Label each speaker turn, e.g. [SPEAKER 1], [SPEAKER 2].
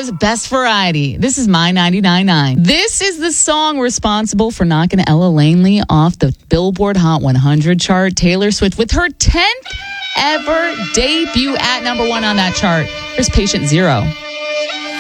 [SPEAKER 1] America's Best Variety. This is My 99.9. This is the song responsible for knocking Ella Langley off the Billboard Hot 100 chart. Taylor Swift with her 10th ever debut at number one on that chart. Here's Patient Zero.